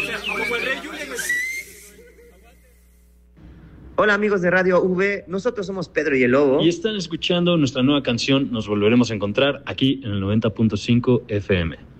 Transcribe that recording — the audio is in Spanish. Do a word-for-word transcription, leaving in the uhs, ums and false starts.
Hola amigos de Radio V, nosotros somos Pedro y el Lobo. Y están escuchando nuestra nueva canción Nos Volveremos a Encontrar aquí en el noventa punto cinco F M.